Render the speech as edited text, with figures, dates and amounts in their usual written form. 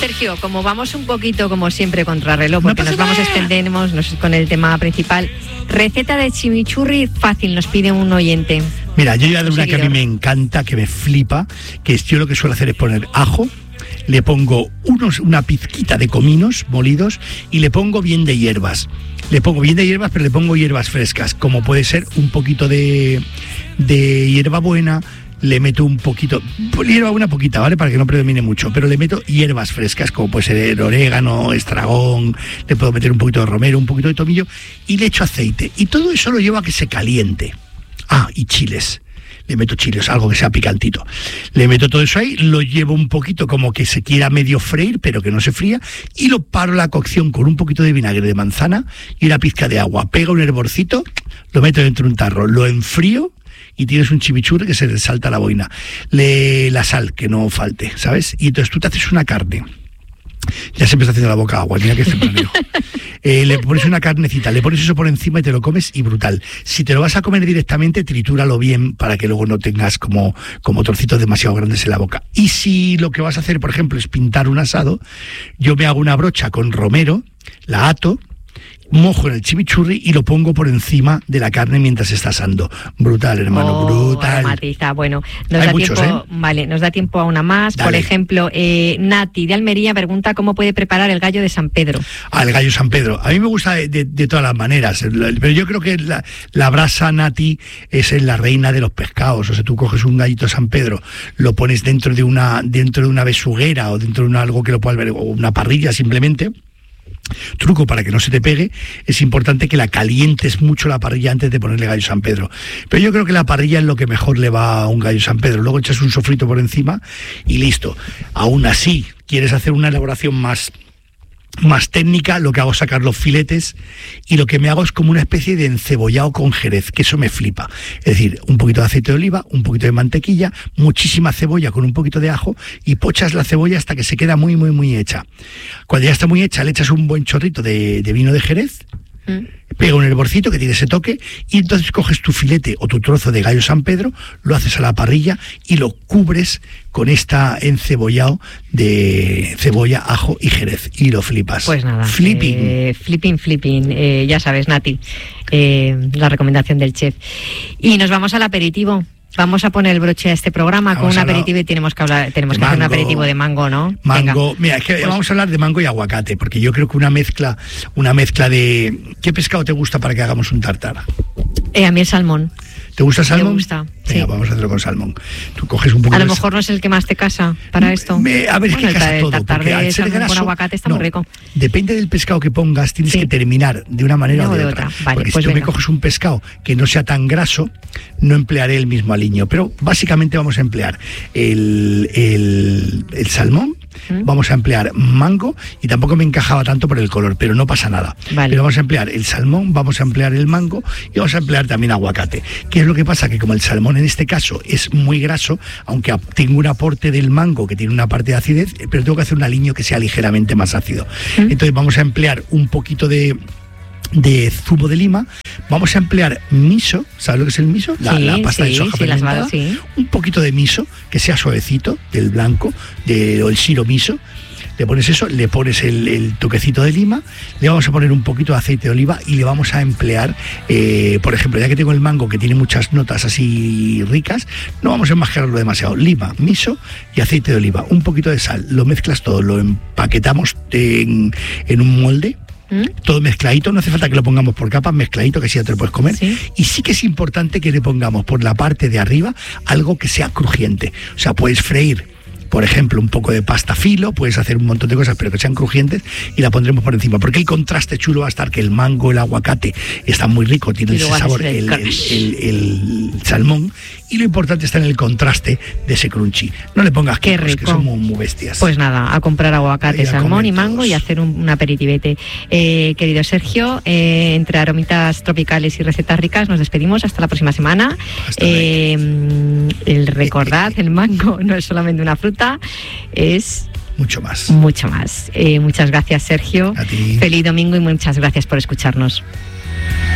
Sergio, como vamos un poquito, como siempre, contrarreloj, porque nos vamos extendemos con el tema principal. Receta de chimichurri fácil, nos pide un oyente. Mira, yo ya de una que a mí me encanta, que me flipa, que es, yo lo que suelo hacer es poner ajo, le pongo una pizquita de cominos molidos y le pongo bien de hierbas. Le pongo bien de hierbas, pero le pongo hierbas frescas, como puede ser un poquito de hierbabuena. Le meto un poquito, hierbabuena poquita, ¿vale? Para que no predomine mucho, pero le meto hierbas frescas, como puede ser el orégano, estragón, le puedo meter un poquito de romero, un poquito de tomillo, y le echo aceite. Y todo eso lo llevo a que se caliente. Ah, y chiles. Le meto chiles, algo que sea picantito. Le meto todo eso ahí, lo llevo un poquito como que se quiera medio freír, pero que no se fría, y lo paro la cocción con un poquito de vinagre de manzana y una pizca de agua. Pego un hervorcito, lo meto dentro de un tarro, lo enfrío, y tienes un chimichurri que se le salta la boina. La sal, que no falte, ¿sabes? Y entonces tú te haces una carne. Ya se me está haciendo la boca agua, mira que se planeo. Le pones una carnecita, le pones eso por encima y te lo comes y brutal. Si te lo vas a comer directamente, tritúralo bien para que luego no tengas como trocitos demasiado grandes en la boca. Y si lo que vas a hacer, por ejemplo, es pintar un asado, yo me hago una brocha con romero, la ato, mojo en el chimichurri y lo pongo por encima de la carne mientras está asando. Brutal, hermano, brutal. Matiza. Bueno, nos da muchos, tiempo, vale, nos da tiempo a una más. Dale. Por ejemplo, Nati de Almería pregunta cómo puede preparar el gallo de San Pedro. El gallo San Pedro. A mí me gusta de todas las maneras, pero yo creo que la brasa, Nati, es la reina de los pescados. O sea, tú coges un gallito San Pedro, lo pones dentro de una besuguera o dentro de algo que lo puedas ver, o una parrilla simplemente. Truco para que no se te pegue, es importante que la calientes mucho la parrilla antes de ponerle gallo San Pedro. Pero yo creo que la parrilla es lo que mejor le va a un gallo San Pedro. Luego echas un sofrito por encima y listo. Aún así, quieres hacer una elaboración más técnica, lo que hago es sacar los filetes y lo que me hago es como una especie de encebollado con jerez, que eso me flipa. Es decir, un poquito de aceite de oliva, un poquito de mantequilla, muchísima cebolla con un poquito de ajo y pochas la cebolla hasta que se queda muy, muy, muy hecha. Cuando ya está muy hecha, le echas un buen chorrito de vino de jerez, pega un hervorcito que tiene ese toque y entonces coges tu filete o tu trozo de gallo San Pedro, lo haces a la parrilla y lo cubres con esta encebollado de cebolla, ajo y jerez y lo flipas. Pues nada, flipping, ya sabes, Nati, la recomendación del chef. Y nos vamos al aperitivo. Vamos a poner el broche a este programa con un aperitivo y tenemos que hacer un aperitivo de mango, ¿no? Mango, venga. Mira, es que vamos a hablar de mango y aguacate, porque yo creo que una mezcla de... ¿Qué pescado te gusta para que hagamos un tartar? A mí el salmón. ¿Te gusta el salmón? Me gusta, venga, sí. Vamos a hacerlo con salmón. Tú coges un poco. A lo mejor no es el que más te casa para esto. A ver, es que casa todo. El tartar de salmón graso, con aguacate está muy rico. Depende del pescado que pongas, tienes que terminar de una manera o de otra. Vale, porque pues si tú me coges un pescado que no sea tan graso, no emplearé el mismo aliño. Pero básicamente vamos a emplear el salmón. Vamos a emplear mango y tampoco me encajaba tanto por el color, pero no pasa nada. Vale. Pero vamos a emplear el salmón, vamos a emplear el mango y vamos a emplear también aguacate. ¿Qué es lo que pasa? Que como el salmón en este caso es muy graso, aunque tengo un aporte del mango que tiene una parte de acidez, pero tengo que hacer un aliño que sea ligeramente más ácido. Entonces vamos a emplear un poquito de zumo de lima, vamos a emplear miso, ¿sabes lo que es el miso? La pasta de soja fermentada, un poquito de miso, que sea suavecito, del blanco, o el shiro miso, le pones eso, le pones el toquecito de lima, le vamos a poner un poquito de aceite de oliva y le vamos a emplear, por ejemplo, ya que tengo el mango que tiene muchas notas así ricas, no vamos a enmascararlo demasiado, lima, miso y aceite de oliva, un poquito de sal, lo mezclas todo, lo empaquetamos en un molde, todo mezcladito, no hace falta que lo pongamos por capas, mezcladito, que así ya te lo puedes comer. ¿Sí? Y sí que es importante que le pongamos por la parte de arriba algo que sea crujiente. O sea, puedes freír, por ejemplo, un poco de pasta filo, puedes hacer un montón de cosas, pero que sean crujientes, y la pondremos por encima. Porque el contraste chulo va a estar que el mango, el aguacate está muy rico, tiene ese sabor, el salmón, y lo importante está en el contraste de ese crunchy. No le pongas quicos, que son muy bestias. Pues nada, a comprar aguacate, salmón y mango y hacer un aperitivete. Querido Sergio, entre aromitas tropicales y recetas ricas, nos despedimos hasta la próxima semana. Recordad, el mango no es solamente una fruta, es... Mucho más. Muchas gracias, Sergio. A ti. Feliz domingo y muchas gracias por escucharnos.